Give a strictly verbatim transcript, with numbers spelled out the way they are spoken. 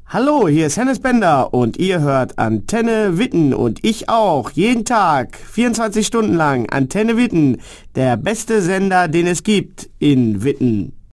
Hallo, hier ist Hennes Bender und ihr hört Antenne Witten und ich auch, jeden Tag, vierundzwanzig Stunden lang, Antenne Witten, der beste Sender, den es gibt in Witten.